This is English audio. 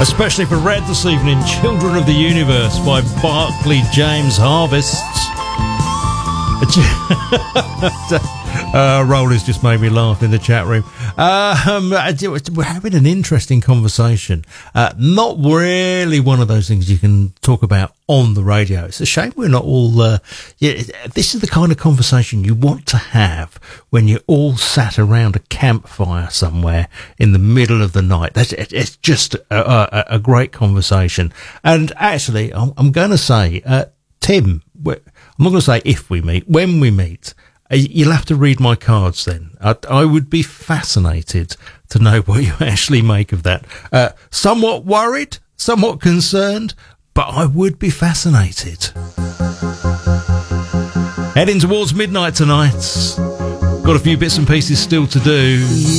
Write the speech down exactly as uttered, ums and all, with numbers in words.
Especially for Red this evening, Children of the Universe by Barclay James Harvest. uh, Roller's just made me laugh in the chat room. Um, we're having an interesting conversation. Uh, not really one of those things you can talk about on the radio. It's a shame we're not all... Uh, yeah, this is the kind of conversation you want to have when you're all sat around a campfire somewhere in the middle of the night. That's, it's just a, a, a great conversation. And actually, I'm, I'm going to say, uh, Tim, I'm not going to say if we meet, when we meet, you'll have to read my cards then. I, I would be fascinated to know what you actually make of that. Uh, somewhat worried, somewhat concerned, but I would be fascinated. Heading towards midnight tonight. Got a few bits and pieces still to do.